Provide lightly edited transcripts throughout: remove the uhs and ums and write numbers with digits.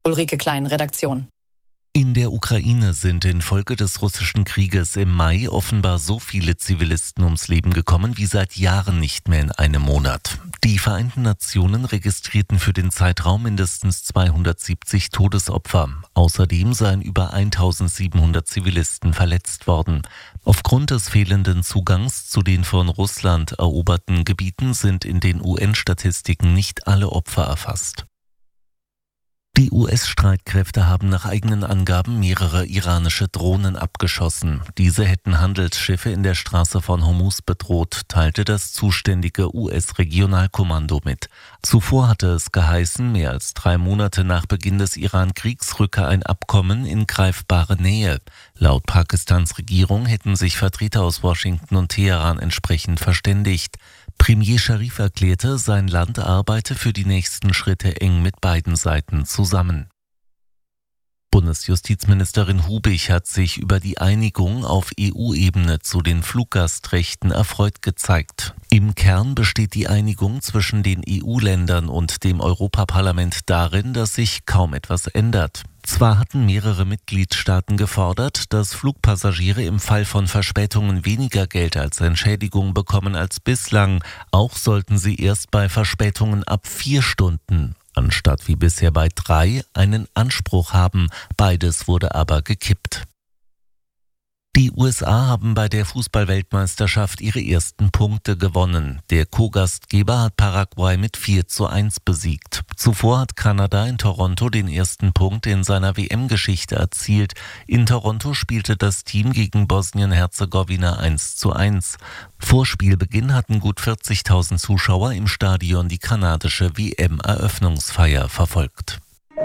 Ulrike Klein, Redaktion. In der Ukraine sind infolge des russischen Krieges im Mai offenbar so viele Zivilisten ums Leben gekommen wie seit Jahren nicht mehr in einem Monat. Die Vereinten Nationen registrierten für den Zeitraum mindestens 270 Todesopfer. Außerdem seien über 1700 Zivilisten verletzt worden. Aufgrund des fehlenden Zugangs zu den von Russland eroberten Gebieten sind in den UN-Statistiken nicht alle Opfer erfasst. Die US-Streitkräfte haben nach eigenen Angaben mehrere iranische Drohnen abgeschossen. Diese hätten Handelsschiffe in der Straße von Hormuz bedroht, teilte das zuständige US-Regionalkommando mit. Zuvor hatte es geheißen, mehr als 3 Monate nach Beginn des Iran-Kriegs rücke ein Abkommen in greifbare Nähe. Laut Pakistans Regierung hätten sich Vertreter aus Washington und Teheran entsprechend verständigt. Premier Scharif erklärte, sein Land arbeite für die nächsten Schritte eng mit beiden Seiten zusammen. Bundesjustizministerin Hubig hat sich über die Einigung auf EU-Ebene zu den Fluggastrechten erfreut gezeigt. Im Kern besteht die Einigung zwischen den EU-Ländern und dem Europaparlament darin, dass sich kaum etwas ändert. Zwar hatten mehrere Mitgliedstaaten gefordert, dass Flugpassagiere im Fall von Verspätungen weniger Geld als Entschädigung bekommen als bislang. Auch sollten sie erst bei Verspätungen ab 4 Stunden, anstatt wie bisher bei 3, einen Anspruch haben. Beides wurde aber gekippt. Die USA haben bei der Fußball-Weltmeisterschaft ihre ersten Punkte gewonnen. Der Co-Gastgeber hat Paraguay mit 4:1 besiegt. Zuvor hat Kanada in Toronto den ersten Punkt in seiner WM-Geschichte erzielt. In Toronto spielte das Team gegen Bosnien-Herzegowina 1:1. Vor Spielbeginn hatten gut 40.000 Zuschauer im Stadion die kanadische WM-Eröffnungsfeier verfolgt.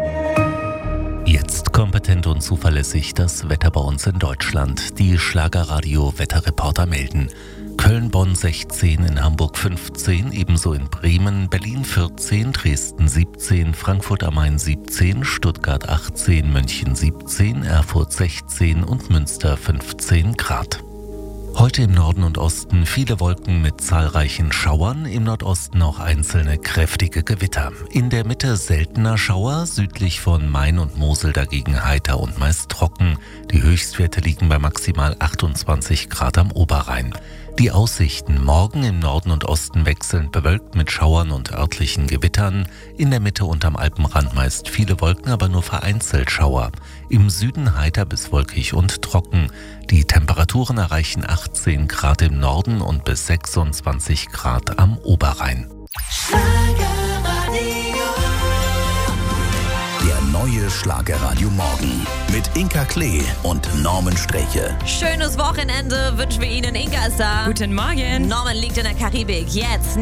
Jetzt kompetent und zuverlässig das Wetter bei uns in Deutschland. Die Schlagerradio-Wetterreporter melden: Köln-Bonn 16, in Hamburg 15, ebenso in Bremen, Berlin 14, Dresden 17, Frankfurt am Main 17, Stuttgart 18, München 17, Erfurt 16 und Münster 15 Grad. Heute im Norden und Osten viele Wolken mit zahlreichen Schauern, im Nordosten auch einzelne kräftige Gewitter. In der Mitte seltener Schauer, südlich von Main und Mosel dagegen heiter und meist trocken. Die Höchstwerte liegen bei maximal 28 Grad am Oberrhein. Die Aussichten: morgen im Norden und Osten wechselnd bewölkt mit Schauern und örtlichen Gewittern. In der Mitte und am Alpenrand meist viele Wolken, aber nur vereinzelt Schauer. Im Süden heiter bis wolkig und trocken. Die Temperaturen erreichen 18 Grad im Norden und bis 26 Grad am Oberrhein. Der neue Schlagerradio Morgen mit Inka Klee und Norman Sträche. Schönes Wochenende wünschen wir Ihnen. Inka ist da. Guten Morgen. Norman liegt in der Karibik. Jetzt